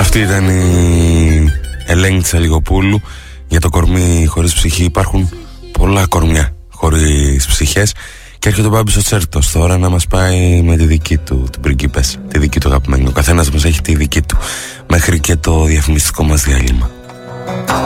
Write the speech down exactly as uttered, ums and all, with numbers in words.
Αυτή ήταν η Ελένη Τσαλιγοπούλου για το κορμί χωρίς ψυχή. Υπάρχουν πολλά κορμιά χωρίς ψυχές. Και έρχεται ο Μπάμπης ο Τσέρτος τώρα να μας πάει με τη δική του, την πριγκίπες, τη δική του αγαπημένη. Ο καθένας μας έχει τη δική του, μέχρι και το διαφημιστικό μας διάλειμμα.